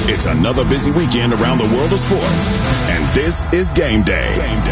It's another busy weekend around the world of sports, and this is Game Day.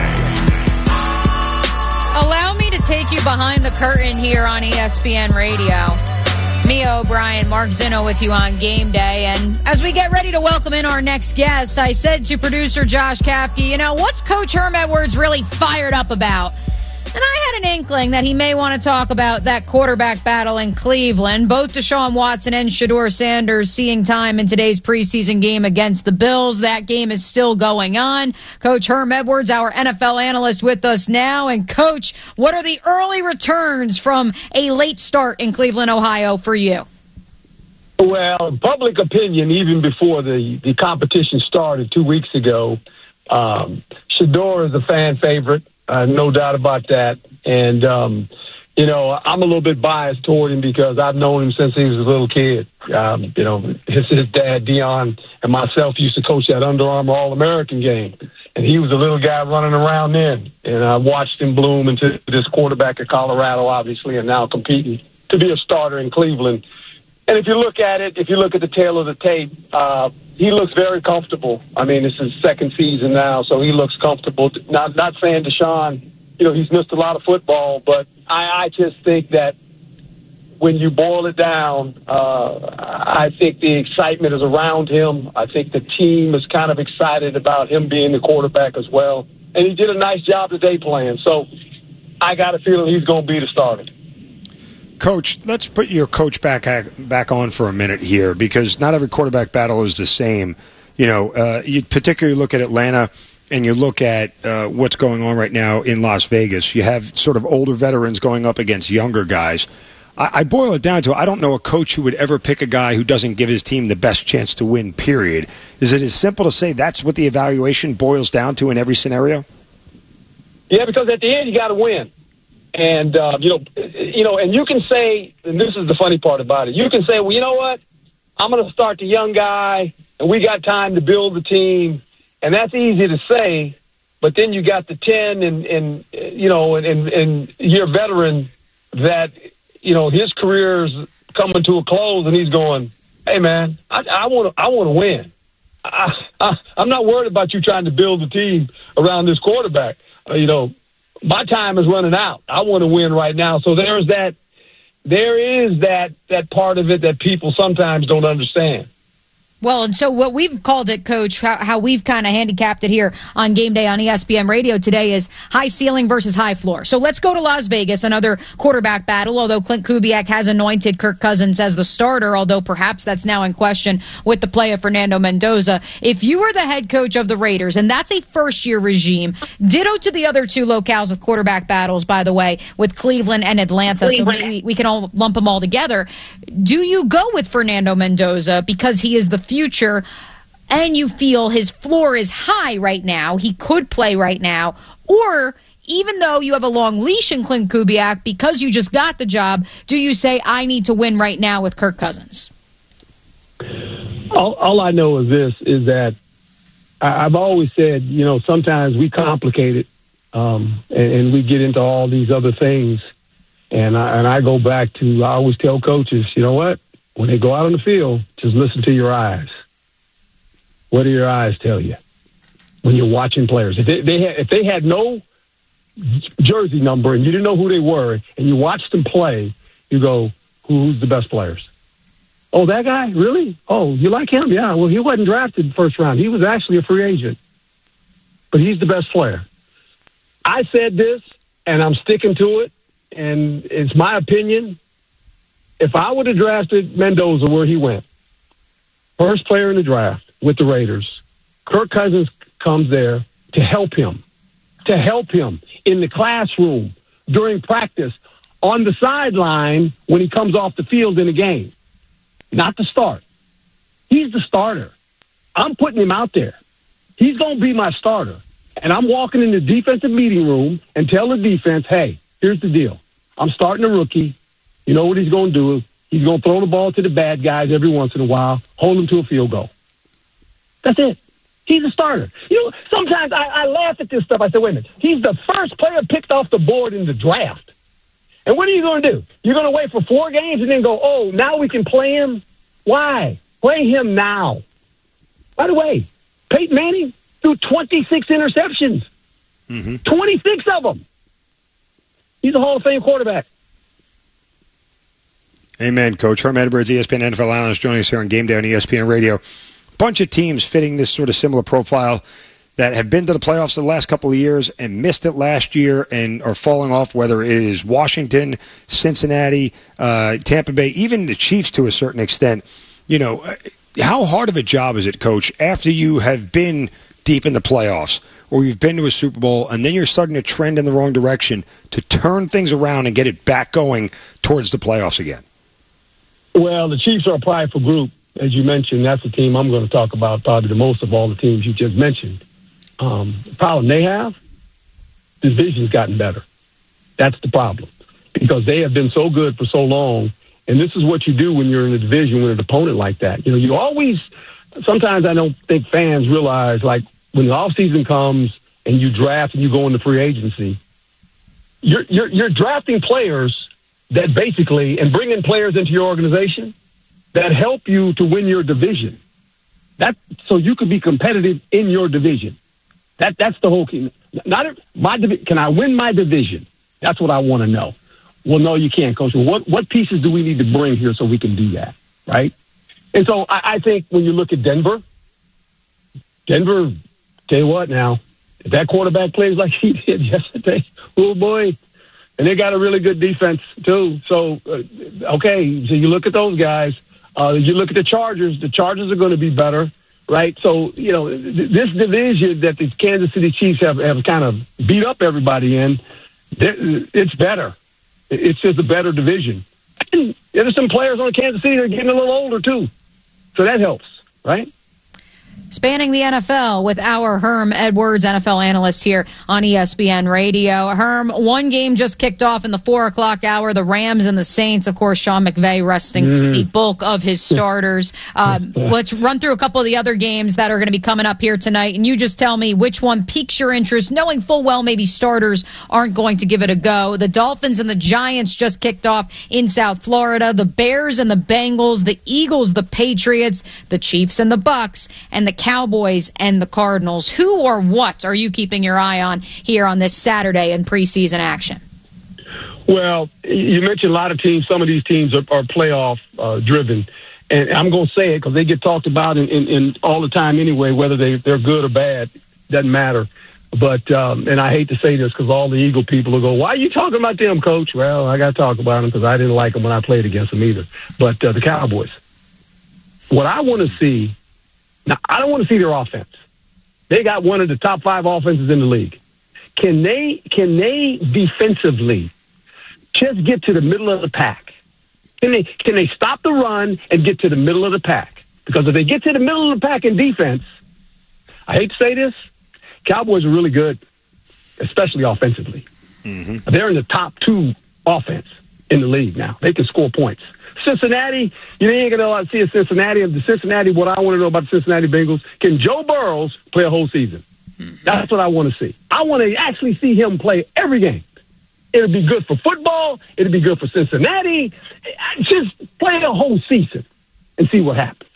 Allow me to take you behind the curtain here on ESPN Radio. Mia O'Brien, Mark Zinno with you on Game Day. And as we get ready to welcome in our next guest, I said to producer Josh Kafke, what's Coach Herm Edwards really fired up about? And I had an inkling that he may want to talk about that quarterback battle in Cleveland. Both Deshaun Watson and Shedeur Sanders seeing time in today's preseason game against the Bills. That game is still going on. Coach Herm Edwards, our NFL analyst, with us now. And, Coach, what are the early returns from a late start in Cleveland, Ohio for you? Well, public opinion, even before the competition started 2 weeks ago, Shedeur is a fan favorite. No doubt about that. And, I'm a little bit biased toward him because I've known him since he was a little kid. His dad, Dion, and myself used to coach that Under Armour All-American game. And he was a little guy running around then. And I watched him bloom into this quarterback at Colorado, obviously, and now competing to be a starter in Cleveland. And if you look at the tail of the tape, he looks very comfortable. I mean, this is his second season now, so he looks comfortable. Not saying Deshaun, he's missed a lot of football, but I just think that when you boil it down, I think the excitement is around him. I think the team is kind of excited about him being the quarterback as well. And he did a nice job today playing. So I got a feeling he's going to be the starter. Coach, let's put your coach back on for a minute here, because not every quarterback battle is the same. You particularly look at Atlanta and you look at what's going on right now in Las Vegas. You have sort of older veterans going up against younger guys. I boil it down to, I don't know a coach who would ever pick a guy who doesn't give his team the best chance to win, period. Is it as simple to say that's what the evaluation boils down to in every scenario? Yeah, because at the end you got to win. And, and you can say, and this is the funny part about it, you can say, well, you know what? I'm going to start the young guy, and we got time to build the team. And that's easy to say, but then you got the 10 and your veteran that, his career's coming to a close, and he's going, hey, man, I want to win. I'm not worried about you trying to build a team around this quarterback. My time is running out. I want to win right now. So there is that part of it that people sometimes don't understand. Well, and so what we've called it, Coach, how we've kind of handicapped it here on Game Day on ESPN Radio today is high ceiling versus high floor. So let's go to Las Vegas, another quarterback battle, although Clint Kubiak has anointed Kirk Cousins as the starter, although perhaps that's now in question with the play of Fernando Mendoza. If you were the head coach of the Raiders, and that's a first-year regime, ditto to the other two locales of quarterback battles, by the way, with Cleveland and Atlanta, so maybe we can all lump them all together. Do you go with Fernando Mendoza because he is the future and you feel his floor is high right now, he could play right now, or even though you have a long leash in Clint Kubiak because you just got the job, do you say, I need to win right now with Kirk Cousins? All I know is this, is that I've always said, sometimes we complicate it and we get into all these other things. And I go back to, I always tell coaches, you know what? When they go out on the field, just listen to your eyes. What do your eyes tell you when you're watching players? If they had no jersey number and you didn't know who they were and you watched them play, you go, who's the best players? Oh, that guy? Really? Oh, you like him? Yeah. Well, he wasn't drafted first round. He was actually a free agent. But he's the best player. I said this, and I'm sticking to it, and it's my opinion. If I would have drafted Mendoza where he went, first player in the draft with the Raiders, Kirk Cousins comes there to help him in the classroom, during practice, on the sideline when he comes off the field in a game, not to start. He's the starter. I'm putting him out there. He's going to be my starter. And I'm walking in the defensive meeting room and tell the defense, hey, here's the deal. I'm starting a rookie. You know what he's going to do? He's going to throw the ball to the bad guys every once in a while, hold them to a field goal. That's it. He's a starter. Sometimes I laugh at this stuff. I say, wait a minute. He's the first player picked off the board in the draft. And what are you going to do? You're going to wait for 4 games and then go, oh, now we can play him? Why? Play him now. By the way, Peyton Manning threw 26 interceptions. 26 of them. He's a Hall of Fame quarterback. Amen, Coach. Herm Edwards, ESPN NFL analyst, joining us here on Game Day on ESPN Radio. Bunch of teams fitting this sort of similar profile that have been to the playoffs the last couple of years and missed it last year and are falling off, whether it is Washington, Cincinnati, Tampa Bay, even the Chiefs to a certain extent. You know, how hard of a job is it, Coach, after you have been deep in the playoffs or you've been to a Super Bowl and then you're starting to trend in the wrong direction to turn things around and get it back going towards the playoffs again? Well, the Chiefs are a prideful group. As you mentioned, that's the team I'm going to talk about probably the most of all the teams you just mentioned. The problem they have, the division's gotten better. That's the problem. Because they have been so good for so long, and this is what you do when you're in a division with an opponent like that. You know, you always, sometimes I don't think fans realize, like, when the offseason comes and you draft and you go into free agency, you're drafting players that basically, and bringing players into your organization that help you to win your division. So you could be competitive in your division. That's the whole key. Can I win my division? That's what I want to know. Well, no, you can't, Coach. Well, what pieces do we need to bring here so we can do that, right? And so I think when you look at Denver, tell you what now, if that quarterback plays like he did yesterday, oh boy, and they got a really good defense too. So, okay, so you look at those guys. You look at the Chargers. The Chargers are going to be better, right? So, you know, this division that the Kansas City Chiefs have kind of beat up everybody in, it's better. It's just a better division. And there's some players on Kansas City that are getting a little older, too. So that helps, right? Spanning the NFL with our Herm Edwards, NFL analyst here on ESPN Radio. Herm, one game just kicked off in the 4 o'clock hour, the Rams and the Saints. Of course, Sean McVay resting the bulk of his starters. Let's run through a couple of the other games that are going to be coming up here tonight, and you just tell me which one piques your interest, knowing full well maybe starters aren't going to give it a go. The Dolphins and the Giants just kicked off in South Florida. The Bears and the Bengals, the Eagles, the Patriots, the Chiefs and the Bucks, and the Cowboys and the Cardinals. Who or what are you keeping your eye on here on this Saturday in preseason action? Well, you mentioned a lot of teams. Some of these teams are playoff driven. And I'm going to say it because they get talked about in all the time anyway, whether they're good or bad. Doesn't matter. But, and I hate to say this because all the Eagle people will go, why are you talking about them, Coach? Well, I got to talk about them because I didn't like them when I played against them either. But the Cowboys. What I want to see, now, I don't want to see their offense. They got one of the top 5 offenses in the league. Can they defensively just get to the middle of the pack? Can they stop the run and get to the middle of the pack? Because if they get to the middle of the pack in defense, I hate to say this, Cowboys are really good, especially offensively. They're in the top 2 offense in the league now. They can score points. Cincinnati, you ain't going to see a Cincinnati. Of the Cincinnati, what I want to know about the Cincinnati Bengals, can Joe Burrows play a whole season? That's what I want to see. I want to actually see him play every game. It'll be good for football. It'll be good for Cincinnati. Just play a whole season and see what happens.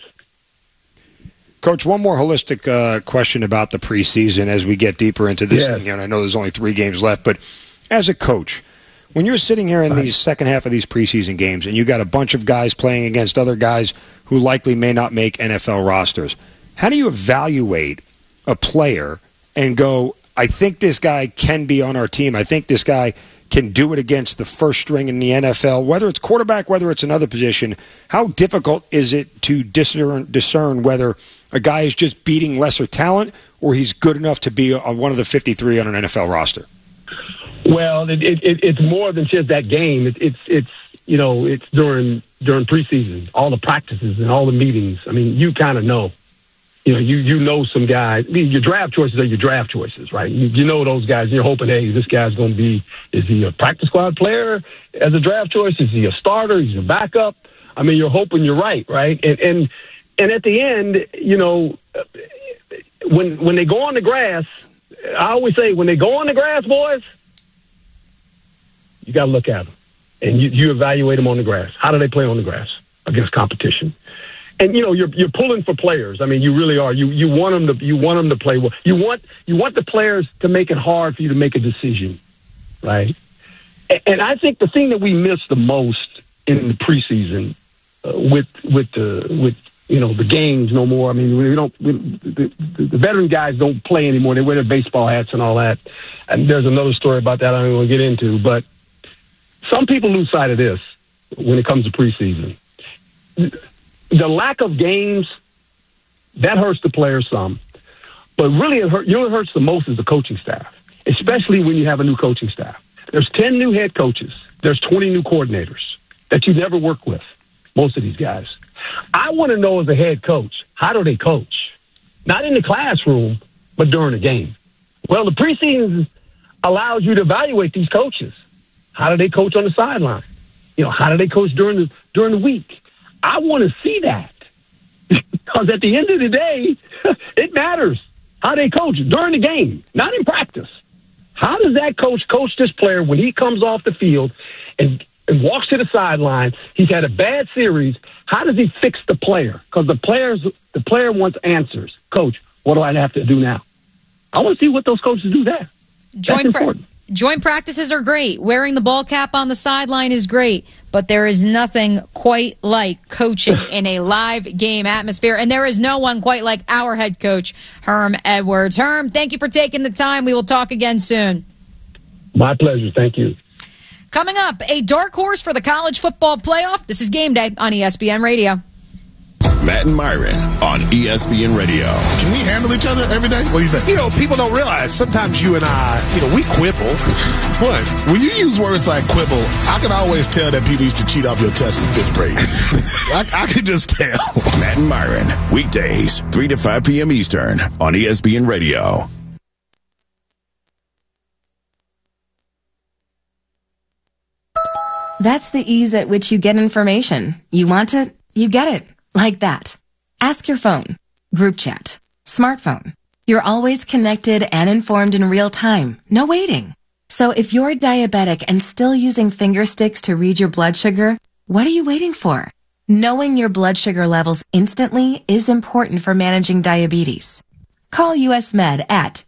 Coach, one more holistic question about the preseason as we get deeper into this thing. And I know there's only 3 games left, but as a coach, when you're sitting here in these second half of these preseason games and you got a bunch of guys playing against other guys who likely may not make NFL rosters, how do you evaluate a player and go, I think this guy can be on our team. I think this guy can do it against the first string in the NFL, whether it's quarterback, whether it's another position. How difficult is it to discern whether a guy is just beating lesser talent or he's good enough to be on one of the 53 on an NFL roster? Well, it's more than just that game. It's during preseason, all the practices and all the meetings. I mean, you kind of know. You know some guys. I mean, your draft choices are your draft choices, right? You know those guys. You're hoping, hey, this guy's going to be, is he a practice squad player as a draft choice? Is he a starter? Is he a backup? I mean, you're hoping you're right? And at the end, when they go on the grass, I always say, when they go on the grass, boys, you got to look at them. And you evaluate them on the grass. How do they play on the grass against competition? And you're pulling for players. I mean, you really are. You want them to play well. You want the players to make it hard for you to make a decision, right? And I think the thing that we miss the most in the preseason with the games no more. I mean, the veteran guys don't play anymore. They wear their baseball hats and all that. And there's another story about that I don't want to get into. But some people lose sight of this when it comes to preseason. The lack of games, that hurts the players some. But really, it hurts the most is the coaching staff, especially when you have a new coaching staff. There's 10 new head coaches. There's 20 new coordinators that you never work with, most of these guys. I want to know as a head coach, how do they coach? Not in the classroom, but during the game. Well, the preseason allows you to evaluate these coaches. How do they coach on the sideline? How do they coach during the week? I want to see that because at the end of the day, it matters how they coach during the game, not in practice. How does that coach this player when he comes off the field and walks to the sideline? He's had a bad series. How does he fix the player? Because the player wants answers. Coach, what do I have to do now? I want to see what those coaches do there. That's important. Joint practices are great. Wearing the ball cap on the sideline is great. But there is nothing quite like coaching in a live game atmosphere. And there is no one quite like our head coach, Herm Edwards. Herm, thank you for taking the time. We will talk again soon. My pleasure. Thank you. Coming up, a dark horse for the college football playoff. This is Game Day on ESPN Radio. Matt and Myron on ESPN Radio. Can we handle each other every day? What do you think? People don't realize sometimes you and I, we quibble. What? When you use words like quibble, I can always tell that people used to cheat off your test in 5th grade. I can just tell. Matt and Myron, weekdays, 3 to 5 p.m. Eastern on ESPN Radio. That's the ease at which you get information. You want it, you get it. Like that. Ask your phone, group chat, smartphone. You're always connected and informed in real time. No waiting. So if you're diabetic and still using finger sticks to read your blood sugar, what are you waiting for? Knowing your blood sugar levels instantly is important for managing diabetes. Call US Med at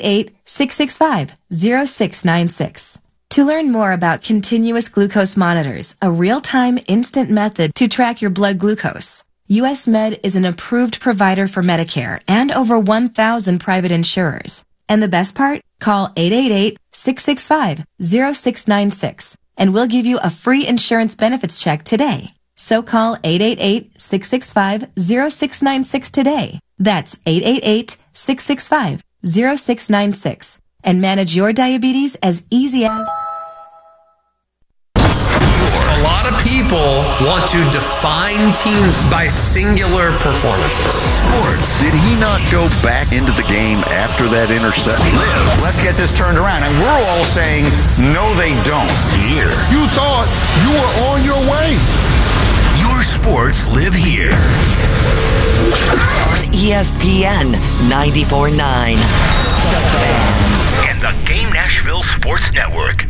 888-665-0696. To learn more about continuous glucose monitors, a real-time instant method to track your blood glucose, US Med is an approved provider for Medicare and over 1,000 private insurers. And the best part? Call 888-665-0696 and we'll give you a free insurance benefits check today. So call 888-665-0696 today. That's 888-665-0696 and manage your diabetes as easy as... A lot of people want to define teams by singular performances. Sports. Did he not go back into the game after that interception? Let's get this turned around. And we're all saying, no, they don't. Here. You thought you were on your way. Your sports live here. On ESPN 94.9. And the Game Nashville Sports Network.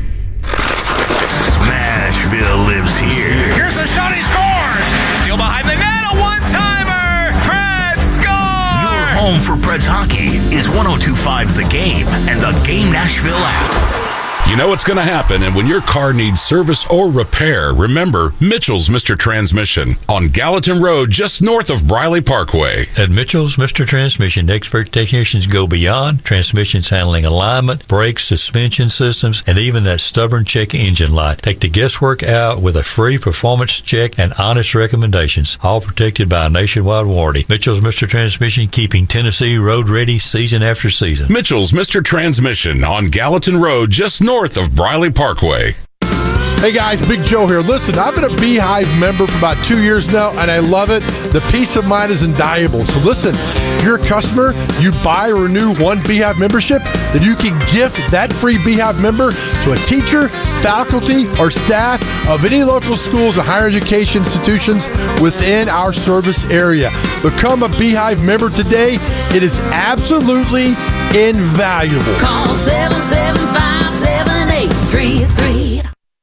Smashville lives here. Here's a shot, he scores! Steal behind the net, a one-timer! Preds score! Your home for Preds hockey is 102.5 The Game and the Game Nashville app. You know what's going to happen, and when your car needs service or repair, remember Mitchell's Mr. Transmission on Gallatin Road, just north of Briley Parkway. At Mitchell's Mr. Transmission, expert technicians go beyond transmissions handling alignment, brakes, suspension systems, and even that stubborn check engine light. Take the guesswork out with a free performance check and honest recommendations, all protected by a nationwide warranty. Mitchell's Mr. Transmission, keeping Tennessee road ready season after season. Mitchell's Mr. Transmission on Gallatin Road, just north of Briley Parkway. Hey guys, Big Joe here. Listen, I've been a Beehive member for about 2 years now, and I love it. The peace of mind is invaluable. So listen, if you're a customer, you buy or renew one Beehive membership, then you can gift that free Beehive member to a teacher, faculty, or staff of any local schools and higher education institutions within our service area. Become a Beehive member today. It is absolutely invaluable. Call 775-7833.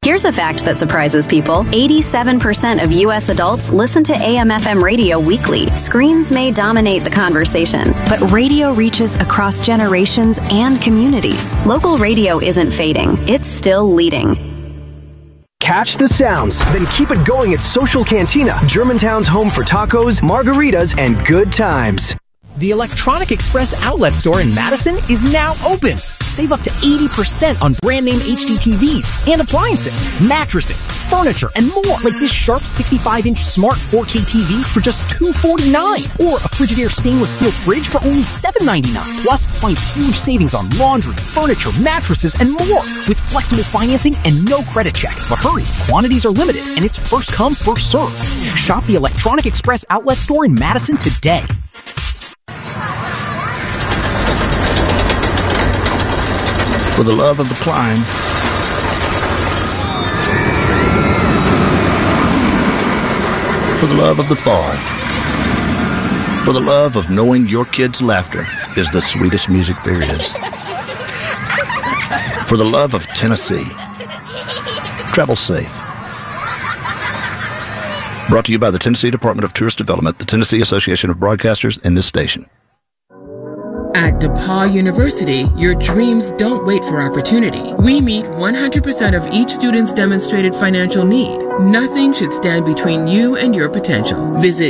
Here's a fact that surprises people. 87% of U.S. adults listen to AM/FM radio weekly. Screens may dominate the conversation, but radio reaches across generations and communities. Local radio isn't fading. It's still leading. Catch the sounds, then keep it going at Social Cantina, Germantown's home for tacos, margaritas, and good times. The Electronic Express outlet store in Madison is now open. Save up to 80% on brand name HD TVs and appliances, mattresses, furniture, and more. Like this Sharp 65-inch smart 4K TV for just $249. Or a Frigidaire stainless steel fridge for only $7.99. Plus, find huge savings on laundry, furniture, mattresses, and more. With flexible financing and no credit check. But hurry, quantities are limited, and it's first come, first served. Shop the Electronic Express outlet store in Madison today. For the love of the climb. For the love of the fall. For the love of knowing your kids' laughter is the sweetest music there is. For the love of Tennessee. Travel safe. Brought to you by the Tennessee Department of Tourist Development, the Tennessee Association of Broadcasters, and this station. At DePauw University, your dreams don't wait for opportunity. We meet 100% of each student's demonstrated financial need. Nothing should stand between you and your potential. Visit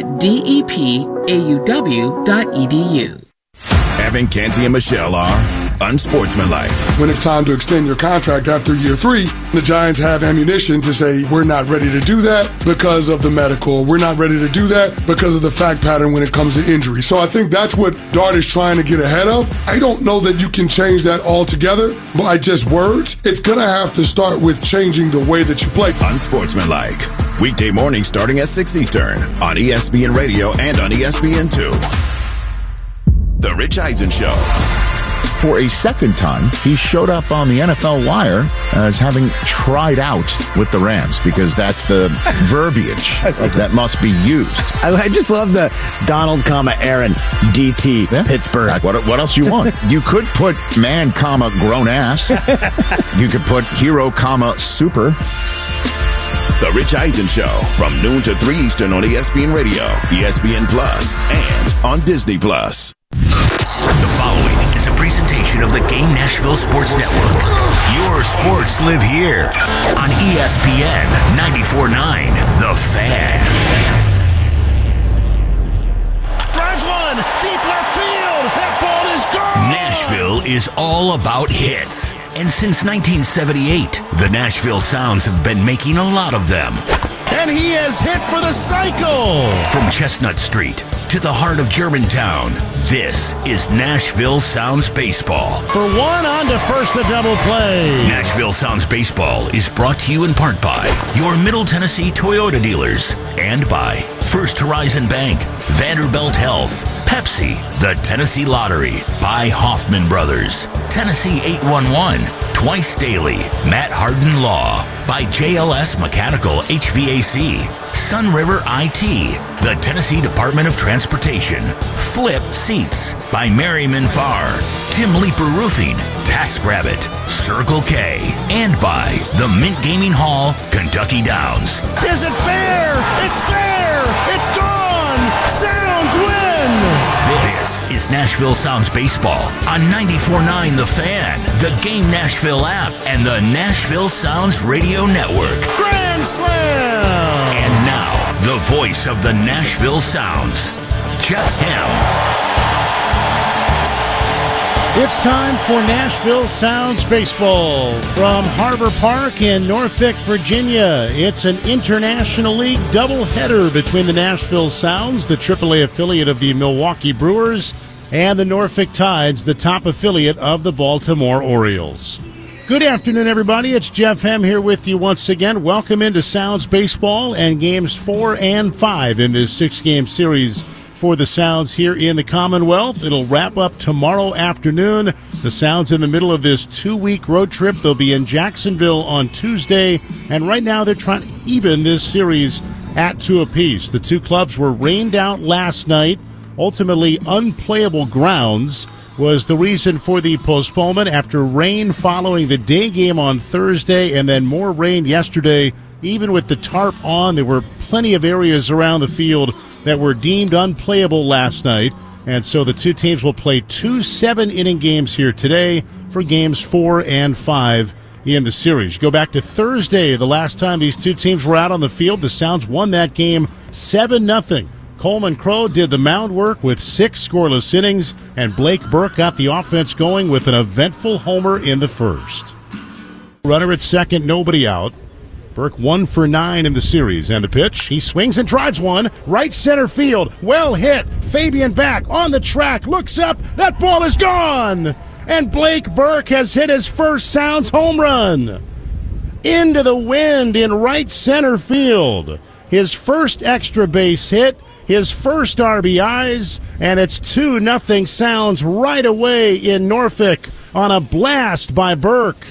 depauw.edu. Evan, Canty, and Michelle are unsportsmanlike. When it's time to extend your contract after year 3, the Giants have ammunition to say, we're not ready to do that because of the medical. We're not ready to do that because of the fact pattern when it comes to injury. So I think that's what Dart is trying to get ahead of. I don't know that you can change that altogether by just words. It's going to have to start with changing the way that you play. Unsportsmanlike. Weekday mornings starting at 6 Eastern on ESPN Radio and on ESPN2. The Rich Eisen Show. For a second time, he showed up on the NFL Wire as having tried out with the Rams, because that's the verbiage that must be used. I just love the Donald, Aaron, DT, Pittsburgh. What else you want? You could put man, grown ass. You could put hero, super. The Rich Eisen Show from noon to 3 Eastern on ESPN Radio, ESPN Plus, and on Disney Plus. The following is a presentation of the Game Nashville Sports Network. Your sports live here on ESPN 94.9, The Fan. Drives one, deep left field. That ball is gone. Nashville is all about hits. And since 1978, the Nashville Sounds have been making a lot of them. And he has hit for the cycle. From Chestnut Street to the heart of Germantown, this is Nashville Sounds Baseball. For one, on to first, a double play. Nashville Sounds Baseball is brought to you in part by your Middle Tennessee Toyota dealers and by First Horizon Bank, Vanderbilt Health, Pepsi, the Tennessee Lottery, by Hoffman Brothers, Tennessee 811, Twice Daily, Matt Harden Law, by JLS Mechanical HVAC, Sun River IT, the Tennessee Department of Transportation, Flip Seats, by Merriman Farr, Tim Leeper Roofing, TaskRabbit, Circle K, and by the Mint Gaming Hall, Kentucky Downs. Is it fair? It's fair! It's gone! Sounds win! This is Nashville Sounds Baseball on 94.9 The Fan, the Game Nashville app, and the Nashville Sounds Radio Network. Grand Slam! And now, the voice of the Nashville Sounds, Jeff Hem. It's time for Nashville Sounds Baseball from Harbor Park in Norfolk, Virginia. It's an International League doubleheader between the Nashville Sounds, the AAA affiliate of the Milwaukee Brewers, and the Norfolk Tides, the top affiliate of the Baltimore Orioles. Good afternoon, everybody. It's Jeff Hem here with you once again. Welcome into Sounds Baseball and Games 4 and 5 in this 6-game series for the Sounds here in the Commonwealth. It'll wrap up tomorrow afternoon. The Sounds in the middle of this 2-week road trip. They'll be in Jacksonville on Tuesday, and right now they're trying to even this series at 2 apiece. The two clubs were rained out last night, ultimately unplayable grounds was the reason for the postponement after rain following the day game on Thursday and then more rain yesterday. Even with the tarp on, there were plenty of areas around the field that were deemed unplayable last night. And so the two teams will play 2 7-inning games here today for games 4 and 5 in the series. Go back to Thursday, the last time these two teams were out on the field. The Sounds won that game 7-0. Coleman Crow did the mound work with 6 scoreless innings, and Blake Burke got the offense going with an eventful homer in the first. Runner at second, nobody out. Burke 1 for 9 in the series, and the pitch. He swings and drives one. Right center field. Well hit. Fabian back on the track. Looks up. That ball is gone. And Blake Burke has hit his first Sounds home run. Into the wind in right center field. His first extra base hit. His first RBIs, and it's 2-0 Sounds right away in Norfolk on a blast by Burke.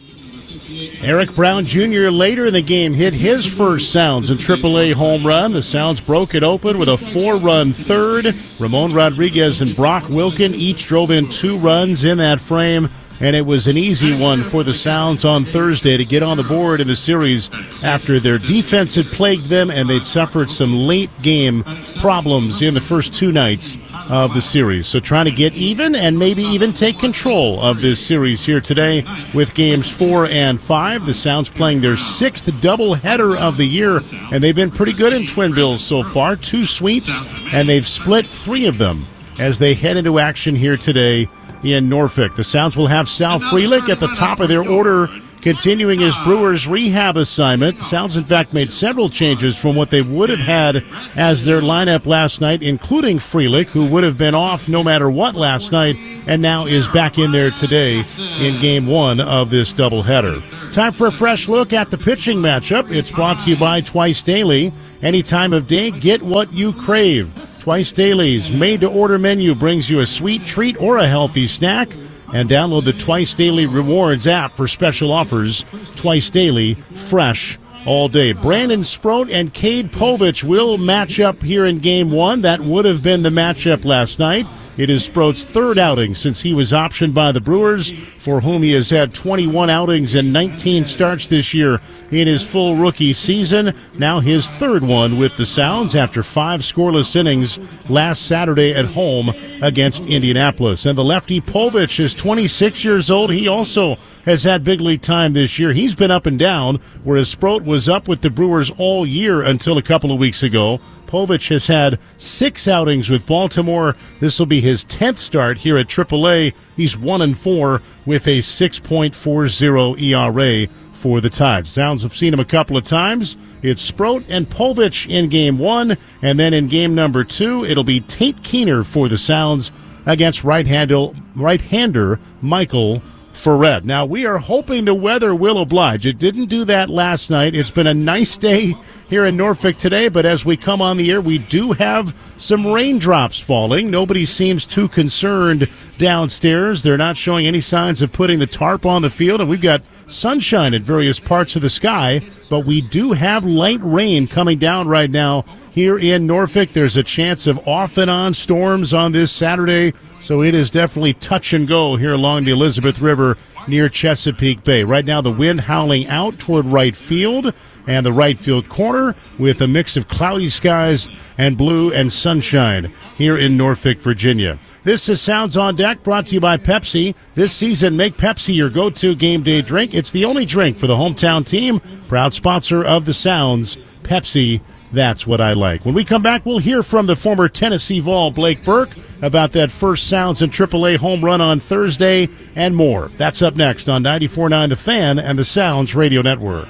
Eric Brown Jr. later in the game hit his first Sounds and AAA home run. The Sounds broke it open with a 4-run third. Ramon Rodriguez and Brock Wilkin each drove in 2 runs in that frame, and it was an easy one for the Sounds on Thursday to get on the board in the series after their defense had plagued them and they'd suffered some late-game problems in the first 2 nights of the series. So trying to get even and maybe even take control of this series here today with games 4 and 5. The Sounds playing their 6th doubleheader of the year, and they've been pretty good in Twin Bills so far. 2 sweeps, and they've split 3 of them as they head into action here today in Norfolk. The Sounds will have Sal Frelick at the top of their order, continuing his Brewers rehab assignment. The Sounds, in fact, made several changes from what they would have had as their lineup last night, including Frelick, who would have been off no matter what last night, and now is back in there today in Game 1 of this doubleheader. Time for a fresh look at the pitching matchup. It's brought to you by Twice Daily. Any time of day, get what you crave. Twice Daily's made-to-order menu brings you a sweet treat or a healthy snack. And download the Twice Daily Rewards app for special offers. Twice Daily, fresh all day. Brandon Sproat and Cade Povich will match up here in Game 1. That would have been the matchup last night. It is Sproat's 3rd outing since he was optioned by the Brewers, for whom he has had 21 outings and 19 starts this year in his full rookie season. Now his 3rd one with the Sounds after 5 scoreless innings last Saturday at home against Indianapolis. And the lefty Povich is 26 years old. He also has had big league time this year. He's been up and down, whereas Sproat was up with the Brewers all year until a couple of weeks ago. Povich has had 6 outings with Baltimore. This will be his 10th start here at AAA. He's 1-4 with a 6.40 ERA for the Tides. Sounds have seen him a couple of times. It's Sproat and Povich in Game 1, and then in Game number 2, it'll be Tate Keener for the Sounds against right-hander Michael Ferret. Now, we are hoping the weather will oblige. It didn't do that last night. It's been a nice day here in Norfolk today, but as we come on the air, we do have some raindrops falling. Nobody seems too concerned downstairs. They're not showing any signs of putting the tarp on the field, and we've got sunshine in various parts of the sky, but we do have light rain coming down right now here in Norfolk. There's a chance of off and on storms on this Saturday, so it is definitely touch and go here along the Elizabeth River near Chesapeake Bay. Right now the wind howling out toward right field and the right field corner with a mix of cloudy skies and blue and sunshine here in Norfolk, Virginia. This is Sounds on Deck, brought to you by Pepsi. This season, make Pepsi your go-to game day drink. It's the only drink for the hometown team. Proud sponsor of the Sounds, Pepsi. That's what I like. When we come back, we'll hear from the former Tennessee Vol, Blake Burke, about that first Sounds and AAA home run on Thursday and more. That's up next on 94.9 The Fan and the Sounds Radio Network.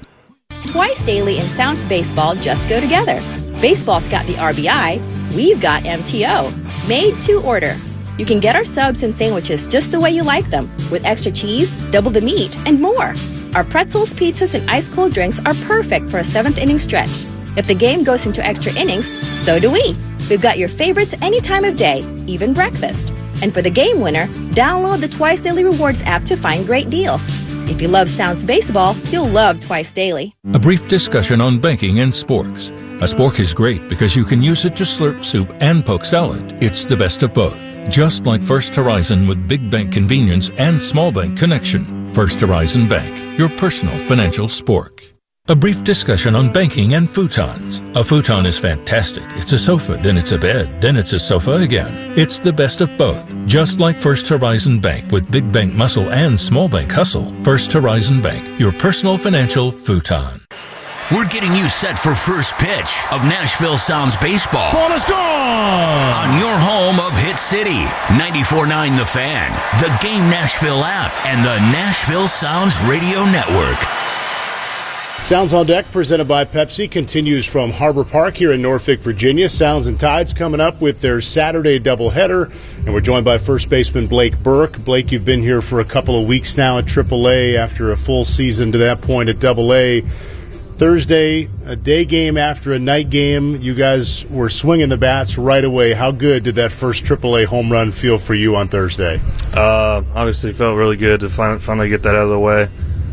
Twice Daily and Sounds Baseball just go together. Baseball's got the RBI, we've got MTO. Made to order. You can get our subs and sandwiches just the way you like them, with extra cheese, double the meat, and more. Our pretzels, pizzas, and ice-cold drinks are perfect for a 7th inning stretch. If the game goes into extra innings, so do we. We've got your favorites any time of day, even breakfast. And for the game winner, download the Twice Daily Rewards app to find great deals. If you love Sounds Baseball, you'll love Twice Daily. A brief discussion on banking and sporks. A spork is great because you can use it to slurp soup and poke salad. It's the best of both. just like First Horizon with big bank convenience and small bank connection. First Horizon Bank, your personal financial spork. A brief discussion on banking and futons. A futon is fantastic. It's a sofa, then it's a bed, then it's a sofa again. It's the best of both. Just like First Horizon Bank with big bank muscle and small bank hustle. First Horizon Bank, your personal financial futon. We're getting you set for first pitch of Nashville Sounds Baseball. Ball is gone! On your home of Hit City, 94.9 The Fan, the Game Nashville app, and the Nashville Sounds Radio Network. Sounds on Deck, presented by Pepsi, continues from Harbor Park here in Norfolk, Virginia. Sounds and Tides coming up with their Saturday doubleheader, and we're joined by first baseman Blake Burke. Blake, you've been here for a couple of weeks now at AAA after a full season to that point at AA. Thursday, a day game after a night game, you guys were swinging the bats right away. How good did that first AAA home run feel for you on Thursday? Obviously, it felt really good to finally get that out of the way.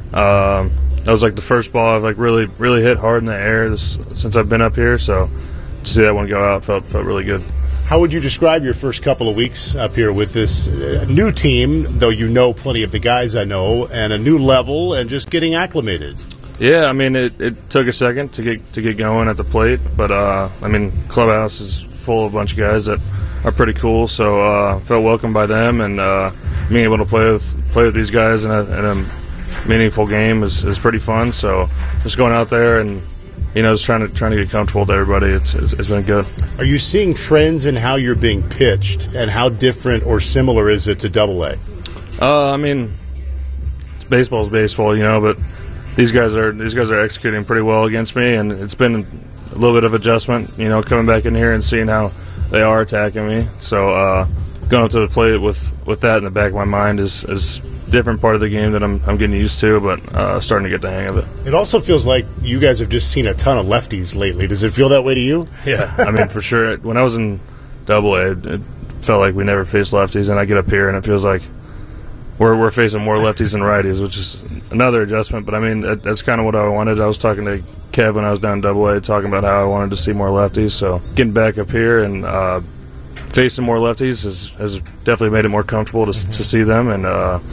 That was like the first ball I've like really hit hard in the air since I've been up here. So to see that one go out felt really good. How would you describe your first couple of weeks up here with this new team, though you know plenty of the guys I know, and a new level and just getting acclimated? Yeah, I mean, it took a second to get going at the plate, but I mean, clubhouse is full of a bunch of guys that are pretty cool, so felt welcomed by them, and being able to play with these guys in a meaningful game is pretty fun. So just going out there and just trying to get comfortable with everybody, it's been good. Are you seeing trends in how you're being pitched, and how different or similar is it to AA? I mean, baseball's baseball, but these guys are executing pretty well against me, and it's been a little bit of adjustment, coming back in here and seeing how they are attacking me. So going up to the plate with that in the back of my mind is a different part of the game that I'm getting used to, but starting to get the hang of it. It also feels like you guys have just seen a ton of lefties lately. Does it feel that way to you? Yeah, I mean, for sure. When I was in AA, it felt like we never faced lefties, and I get up here and it feels like we're facing more lefties than righties, which is another adjustment. But I mean, that's kind of what I wanted. I was talking to Kev when I was down in AA, talking about how I wanted to see more lefties. So getting back up here and facing more lefties has definitely made it more comfortable to see them, and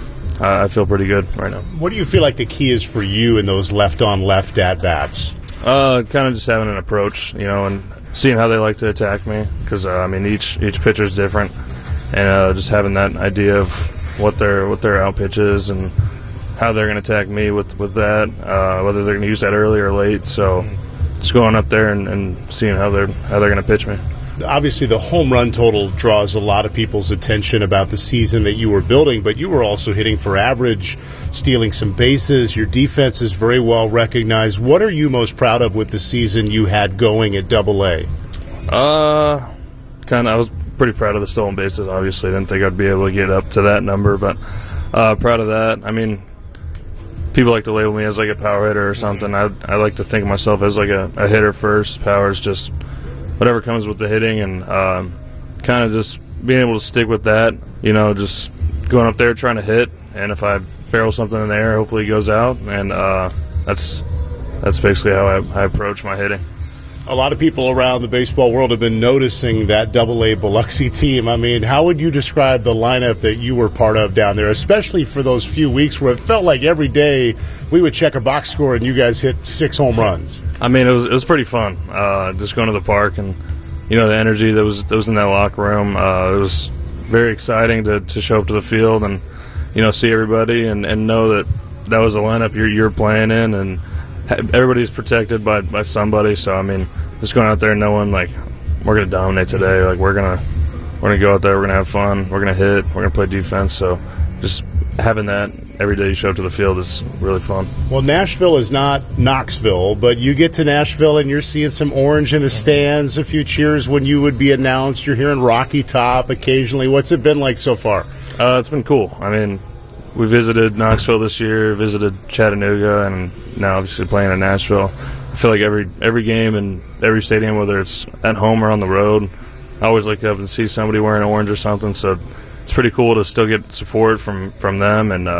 I feel pretty good right now. What do you feel like the key is for you in those left-on-left at-bats? Kind of just having an approach, and seeing how they like to attack me, because I mean, each pitcher is different, and just having that idea of what their out pitch is and how they're going to attack me with that, whether they're going to use that early or late. So just going up there and seeing how they're going to pitch me. Obviously, the home run total draws a lot of people's attention about the season that you were building, but you were also hitting for average, stealing some bases. Your defense is very well recognized. What are you most proud of with the season you had going at AA? I was pretty proud of the stolen bases, obviously. I didn't think I'd be able to get up to that number, but proud of that. I mean, people like to label me as like a power hitter or something. I like to think of myself as like a hitter first. Power is just whatever comes with the hitting, and kind of just being able to stick with that, just going up there trying to hit, and if I barrel something in the air, hopefully it goes out, and that's basically how I approach my hitting. A lot of people around the baseball world have been noticing that AA Biloxi team. I mean, how would you describe the lineup that you were part of down there, especially for those few weeks where it felt like every day we would check a box score and you guys hit 6 home runs? I mean, it was pretty fun, just going to the park, and the energy that was in that locker room. It was very exciting to show up to the field and see everybody and know that was the lineup you're playing in, and everybody's protected by somebody. So I mean, just going out there knowing like we're gonna dominate today, like we're gonna go out there, we're gonna have fun, we're gonna hit, we're gonna play defense. So just having that every day you show up to the field is really fun. Well, Nashville is not Knoxville, but you get to Nashville and you're seeing some orange in the stands, a few cheers when you would be announced. You're hearing Rocky Top occasionally. What's it been like so far? It's been cool. I mean, we visited Knoxville this year, visited Chattanooga, and now obviously playing in Nashville. I feel like every game and every stadium, whether it's at home or on the road, I always look up and see somebody wearing orange or something. So it's pretty cool to still get support from them, and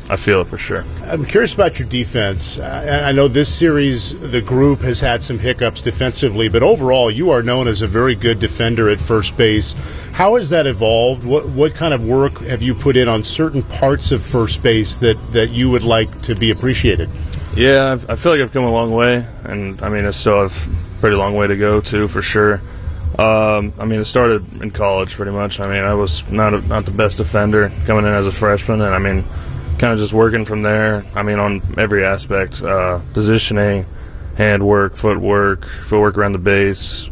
I feel it for sure. I'm curious about your defense. I know this series, the group has had some hiccups defensively, but overall, you are known as a very good defender at first base. How has that evolved? What kind of work have you put in on certain parts of first base that you would like to be appreciated? Yeah, I feel like I've come a long way, and I mean, I still have a pretty long way to go too, for sure. I mean, it started in college pretty much. I mean, I was not the best defender coming in as a freshman, and I mean, kind of just working from there. I mean, on every aspect, positioning, handwork, footwork around the base,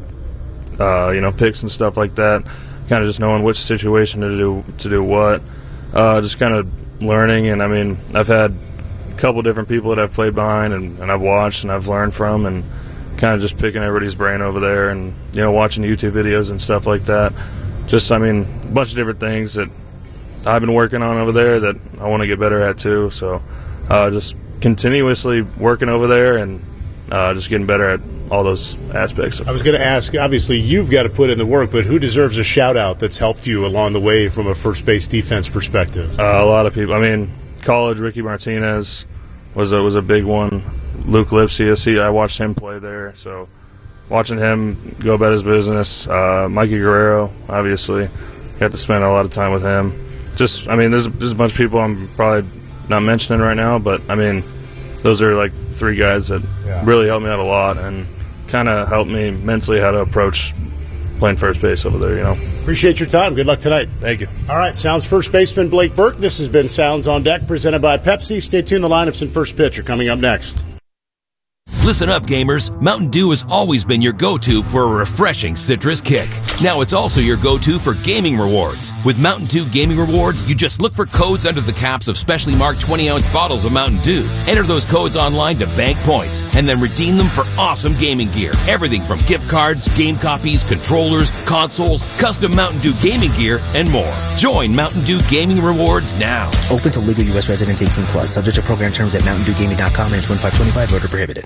picks and stuff like that. Kind of just knowing which situation to do what. Just kind of learning, and I mean, I've had a couple different people that I've played behind and I've watched and I've learned from, and kind of just picking everybody's brain over there and, watching YouTube videos and stuff like that. Just, I mean, a bunch of different things that I've been working on over there that I want to get better at too. So just continuously working over there and just getting better at all those aspects. I was going to ask, obviously you've got to put in the work, but who deserves a shout-out that's helped you along the way from a first base defense perspective? A lot of people. I mean, college, Ricky Martinez was a big one. Luke Lipsius, I watched him play there, so watching him go about his business. Mikey Guerrero, obviously, got to spend a lot of time with him. Just, I mean, there's a bunch of people I'm probably not mentioning right now, but I mean, those are like three guys that really helped me out a lot and kind of helped me mentally how to approach playing first base over there, Appreciate your time. Good luck tonight. Thank you. All right, Sounds first baseman Blake Burke. This has been Sounds on Deck, presented by Pepsi. Stay tuned. The lineups and first pitch are coming up next. Listen up, gamers. Mountain Dew has always been your go-to for a refreshing citrus kick. Now it's also your go-to for gaming rewards. With Mountain Dew Gaming Rewards, you just look for codes under the caps of specially marked 20-ounce bottles of Mountain Dew. Enter those codes online to bank points, and then redeem them for awesome gaming gear. Everything from gift cards, game copies, controllers, consoles, custom Mountain Dew gaming gear, and more. Join Mountain Dew Gaming Rewards now. Open to legal U.S. residents 18+. Subject to program terms at MountainDewGaming.com and 2525 voter prohibited.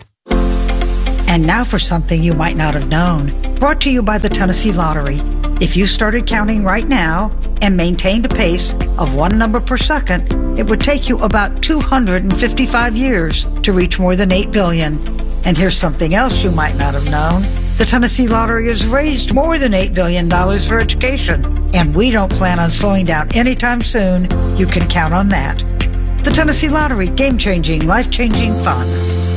And now for something you might not have known. Brought to you by the Tennessee Lottery. If you started counting right now and maintained a pace of one number per second, it would take you about 255 years to reach more than 8 billion. And here's something else you might not have known. The Tennessee Lottery has raised more than $8 billion for education, and we don't plan on slowing down anytime soon. You can count on that. The Tennessee Lottery, game-changing, life-changing fun.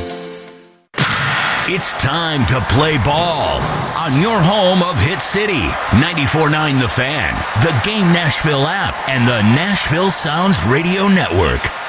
It's time to play ball on your home of Hit City, 94.9 The Fan, the Game Nashville app, and the Nashville Sounds Radio Network.